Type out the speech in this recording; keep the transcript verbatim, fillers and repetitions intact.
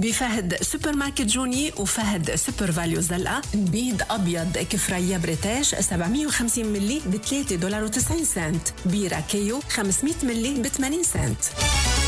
بفهد سوبر ماركت جوني وفهد سوبر فاليو زلقة. نبيض أبيض كفرية بريتاش سبعمية وخمسين ملي ب ثلاثة دولار وتسعين سنت. بيرة كيو خمسمية ملي ب ثمانين سنت.